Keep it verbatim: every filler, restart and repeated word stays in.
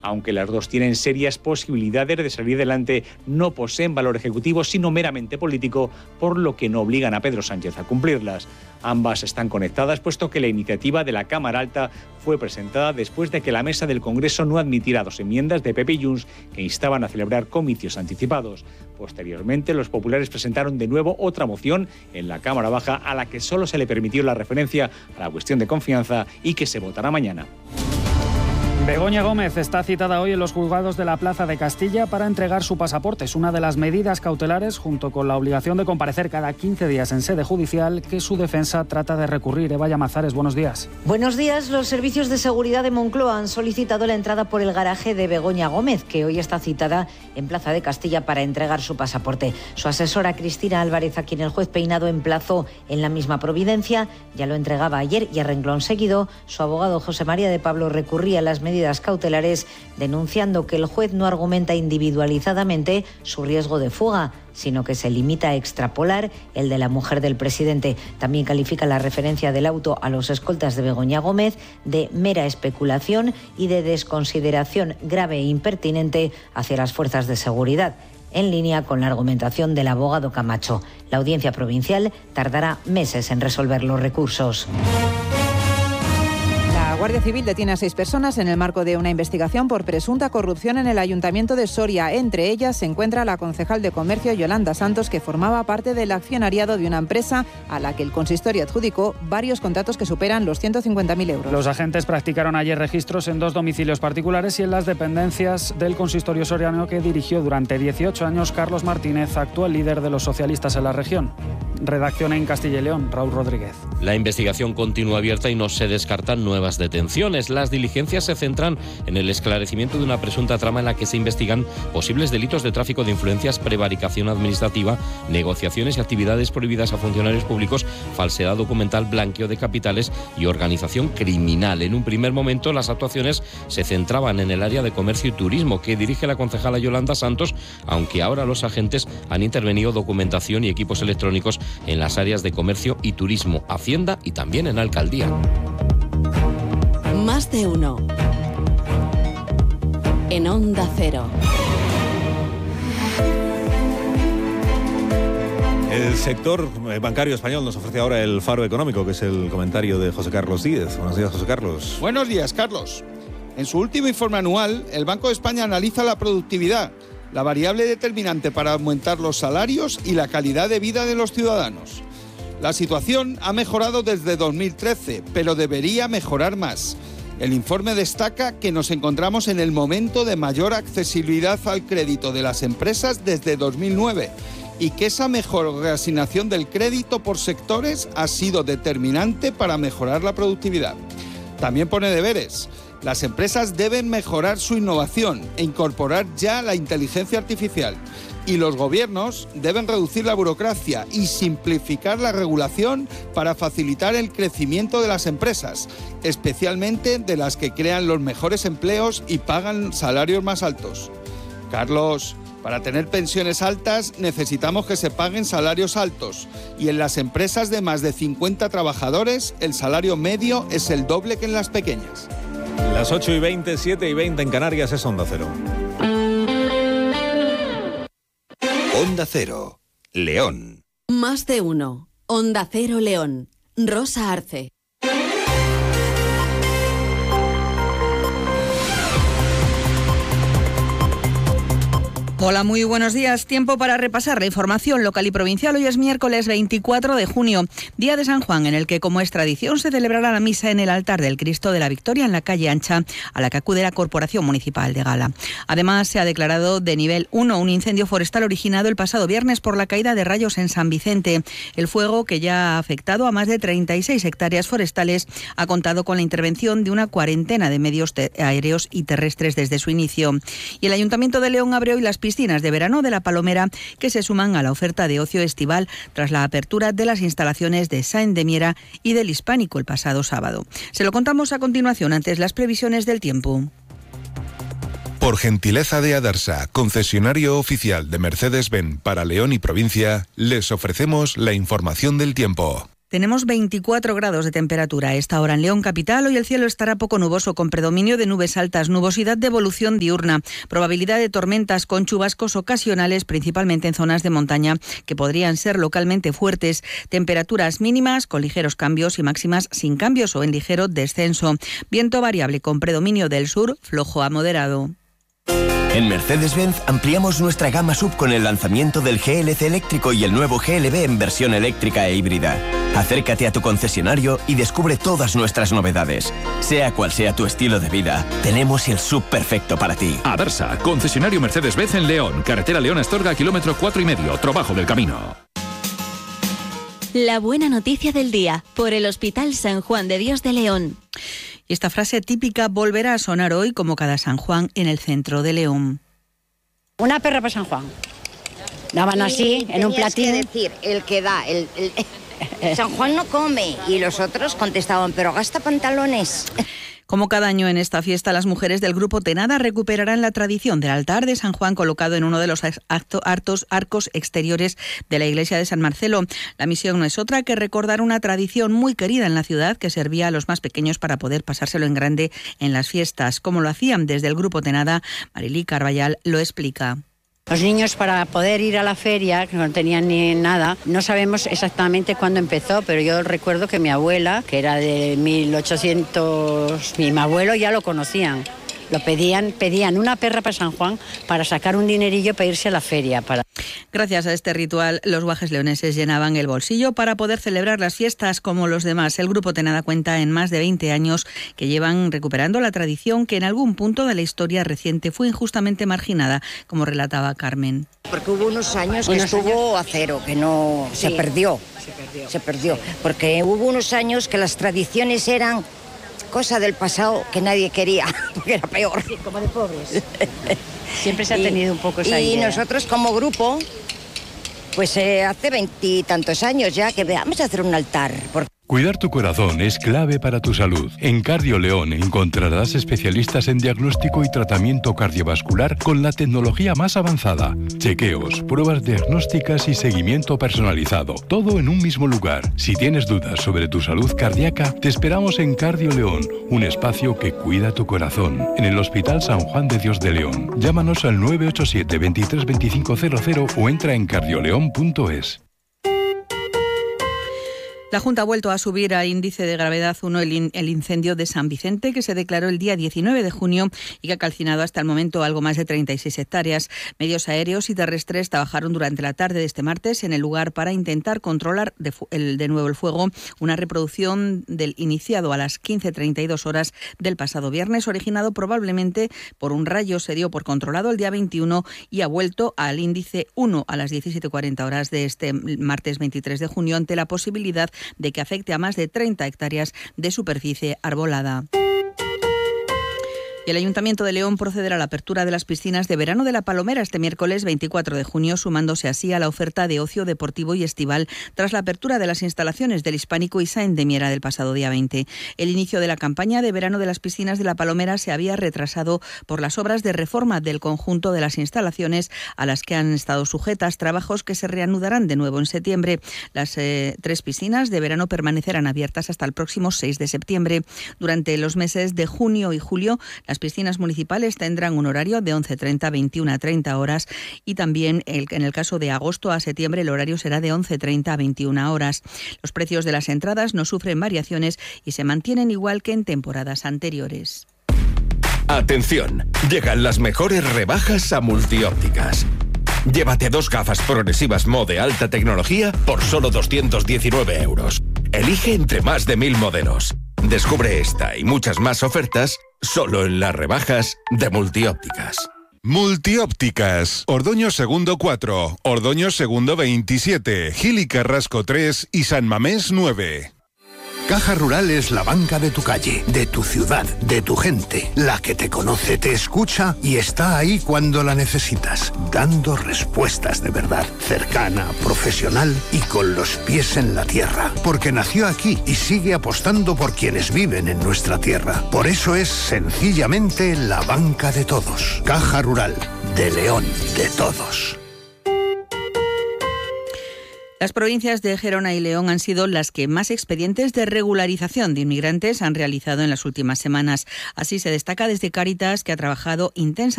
Aunque las dos tienen serias posibilidades de salir adelante, no poseen valor ejecutivo, sino meramente político, por lo que no obligan a Pedro Sánchez a cumplirlas. Ambas están conectadas, puesto que la iniciativa de la Cámara Alta fue presentada después de que la mesa del Congreso no admitiera dos enmiendas de P P y Junts que instaban a celebrar comicios anticipados. Posteriormente, los populares presentaron de nuevo otra moción en la Cámara Baja, a la que solo se le permitió la referencia a la cuestión de confianza y que se votará mañana. Begoña Gómez está citada hoy en los juzgados de la Plaza de Castilla para entregar su pasaporte. Es una de las medidas cautelares, junto con la obligación de comparecer cada quince días en sede judicial, que su defensa trata de recurrir. Eva Llamazares, buenos días. Buenos días. Los servicios de seguridad de Moncloa han solicitado la entrada por el garaje de Begoña Gómez, que hoy está citada en Plaza de Castilla para entregar su pasaporte. Su asesora Cristina Álvarez, a quien el juez Peinado emplazó en la misma providencia, ya lo entregaba ayer y a renglón seguido su abogado José María de Pablo recurría a las medidas medidas cautelares, denunciando que el juez no argumenta individualizadamente su riesgo de fuga, sino que se limita a extrapolar el de la mujer del presidente. También califica la referencia del auto a los escoltas de Begoña Gómez de mera especulación y de desconsideración grave e impertinente hacia las fuerzas de seguridad, en línea con la argumentación del abogado Camacho. La audiencia provincial tardará meses en resolver los recursos. La Guardia Civil detiene a seis personas en el marco de una investigación por presunta corrupción en el Ayuntamiento de Soria. Entre ellas se encuentra la concejal de Comercio Yolanda Santos, que formaba parte del accionariado de una empresa a la que el consistorio adjudicó varios contratos que superan los ciento cincuenta mil euros. Los agentes practicaron ayer registros en dos domicilios particulares y en las dependencias del consistorio soriano que dirigió durante dieciocho años Carlos Martínez, actual líder de los socialistas en la región. Redacción en Castilla y León, Raúl Rodríguez. La investigación continúa abierta y no se descartan nuevas detenciones. Las diligencias se centran en el esclarecimiento de una presunta trama en la que se investigan posibles delitos de tráfico de influencias, prevaricación administrativa, negociaciones y actividades prohibidas a funcionarios públicos, falsedad documental, blanqueo de capitales y organización criminal. En un primer momento, las actuaciones se centraban en el área de comercio y turismo que dirige la concejala Yolanda Santos, aunque ahora los agentes han intervenido documentación y equipos electrónicos en las áreas de comercio y turismo, Hacienda y también en Alcaldía. Más de uno. En Onda Cero. El sector bancario español nos ofrece ahora el faro económico, que es el comentario de José Carlos Díez. Buenos días, José Carlos. Buenos días, Carlos. En su último informe anual, el Banco de España analiza la productividad, la variable determinante para aumentar los salarios y la calidad de vida de los ciudadanos. La situación ha mejorado desde dos mil trece, pero debería mejorar más. El informe destaca que nos encontramos en el momento de mayor accesibilidad al crédito de las empresas desde dos mil nueve y que esa mejor reasignación del crédito por sectores ha sido determinante para mejorar la productividad. También pone deberes. Las empresas deben mejorar su innovación e incorporar ya la inteligencia artificial. Y los gobiernos deben reducir la burocracia y simplificar la regulación para facilitar el crecimiento de las empresas, especialmente de las que crean los mejores empleos y pagan salarios más altos. Carlos, para tener pensiones altas necesitamos que se paguen salarios altos y en las empresas de más de cincuenta trabajadores el salario medio es el doble que en las pequeñas. Las ocho y veinte, siete y veinte en Canarias es Onda Cero. Onda Cero, León. Más de uno. Onda Cero León. Rosa Arce. Hola, muy buenos días. Tiempo para repasar la información local y provincial. Hoy es miércoles veinticuatro de junio, día de San Juan, en el que, como es tradición, se celebrará la misa en el altar del Cristo de la Victoria en la calle Ancha, a la que acude la Corporación Municipal de Gala. Además, se ha declarado de nivel uno un incendio forestal originado el pasado viernes por la caída de rayos en San Vicente. El fuego, que ya ha afectado a más de treinta y seis hectáreas forestales, ha contado con la intervención de una cuarentena de medios aéreos y terrestres desde su inicio. Y el Ayuntamiento de León abre hoy las piscinas piscinas de verano de La Palomera, que se suman a la oferta de ocio estival tras la apertura de las instalaciones de Sáenz de Miera y del Hispánico el pasado sábado. Se lo contamos a continuación, antes las previsiones del tiempo. Por gentileza de Adarsa, concesionario oficial de Mercedes-Benz para León y provincia, les ofrecemos la información del tiempo. Tenemos veinticuatro grados de temperatura a esta hora en León capital. Hoy el cielo estará poco nuboso con predominio de nubes altas, nubosidad de evolución diurna, probabilidad de tormentas con chubascos ocasionales, principalmente en zonas de montaña, que podrían ser localmente fuertes. Temperaturas mínimas con ligeros cambios y máximas sin cambios o en ligero descenso. Viento variable con predominio del sur, flojo a moderado. En Mercedes-Benz ampliamos nuestra gama sub con el lanzamiento del G L C eléctrico y el nuevo G L B en versión eléctrica e híbrida. Acércate a tu concesionario y descubre todas nuestras novedades. Sea cual sea tu estilo de vida, tenemos el sub perfecto para ti. Adarsa, concesionario Mercedes-Benz en León, carretera León-Astorga, kilómetro cuatro y medio, trabajo del camino. La buena noticia del día, por el Hospital San Juan de Dios de León. Y esta frase típica volverá a sonar hoy como cada San Juan en el centro de León. Una perra para San Juan. Daban así, en un platín. Que decir, el que da, el, el... San Juan no come. Y los otros contestaban, pero gasta pantalones. Como cada año en esta fiesta, las mujeres del Grupo Tenada recuperarán la tradición del altar de San Juan colocado en uno de los acto, hartos, arcos exteriores de la iglesia de San Marcelo. La misión no es otra que recordar una tradición muy querida en la ciudad que servía a los más pequeños para poder pasárselo en grande en las fiestas. Como lo hacían desde el Grupo Tenada, Marilí Carballal lo explica. Los niños, para poder ir a la feria, que no tenían ni nada, no sabemos exactamente cuándo empezó, pero yo recuerdo que mi abuela, que era de mil ochocientos, mi abuelo ya lo conocían. Lo pedían, pedían una perra para San Juan para sacar un dinerillo para irse a la feria. Para... Gracias a este ritual, los guajes leoneses llenaban el bolsillo para poder celebrar las fiestas como los demás. El Grupo Tenada cuenta en más de veinte años que llevan recuperando la tradición que en algún punto de la historia reciente fue injustamente marginada, como relataba Carmen. Porque hubo unos años que unos estuvo años... a cero, que no sí, se perdió. Se perdió. Se perdió. Porque hubo unos años que las tradiciones eran cosa del pasado que nadie quería, porque era peor. Sí, como de pobres. Siempre se ha tenido y, un poco esa y idea. Y nosotros como grupo, pues eh, hace veintitantos años ya que vamos a hacer un altar. Porque... Cuidar tu corazón es clave para tu salud. En Cardio León encontrarás especialistas en diagnóstico y tratamiento cardiovascular con la tecnología más avanzada. Chequeos, pruebas diagnósticas y seguimiento personalizado. Todo en un mismo lugar. Si tienes dudas sobre tu salud cardíaca, te esperamos en Cardio León, un espacio que cuida tu corazón. En el Hospital San Juan de Dios de León. Llámanos al nueve ocho siete, veintitrés veinticinco cero cero o entra en cardioleón punto es. La Junta ha vuelto a subir a índice de gravedad uno el, in, el incendio de San Vicente, que se declaró el día diecinueve de junio y que ha calcinado hasta el momento algo más de treinta y seis hectáreas. Medios aéreos y terrestres trabajaron durante la tarde de este martes en el lugar para intentar controlar de, el, de nuevo el fuego, una reproducción del iniciado a las quince treinta y dos horas del pasado viernes, originado probablemente por un rayo. Se dio por controlado el día veintiuno y ha vuelto al índice uno a las diecisiete cuarenta horas de este martes veintitrés de junio ante la posibilidad de que afecte a más de treinta hectáreas de superficie arbolada. Y el Ayuntamiento de León procederá a la apertura de las piscinas de verano de La Palomera este miércoles veinticuatro de junio, sumándose así a la oferta de ocio deportivo y estival tras la apertura de las instalaciones del Hispánico y Sáenz de Miera del pasado día veinte. El inicio de la campaña de verano de las piscinas de La Palomera se había retrasado por las obras de reforma del conjunto de las instalaciones a las que han estado sujetas, trabajos que se reanudarán de nuevo en septiembre. Las eh, tres piscinas de verano permanecerán abiertas hasta el próximo seis de septiembre. Durante los meses de junio y julio, las piscinas municipales tendrán un horario de once treinta a veintiuna treinta horas y también el, en el caso de agosto a septiembre el horario será de once treinta a veintiuna horas. Los precios de las entradas no sufren variaciones y se mantienen igual que en temporadas anteriores. Atención, llegan las mejores rebajas a Multiópticas. Llévate dos gafas progresivas Mo de alta tecnología por solo doscientos diecinueve euros. Elige entre más de mil modelos. Descubre esta y muchas más ofertas solo en las rebajas de Multiópticas. Multiópticas, Ordoño Segundo cuatro, Ordoño Segundo veintisiete, Gil y Carrasco tres y San Mamés nueve. Caja Rural es la banca de tu calle, de tu ciudad, de tu gente, la que te conoce, te escucha y está ahí cuando la necesitas, dando respuestas de verdad, cercana, profesional y con los pies en la tierra, porque nació aquí y sigue apostando por quienes viven en nuestra tierra. Por eso es sencillamente la banca de todos. Caja Rural, de León, de todos. Las provincias de Gerona y León han sido las que más expedientes de regularización de inmigrantes han realizado en las últimas semanas. Así se destaca desde Cáritas, que ha trabajado intensamente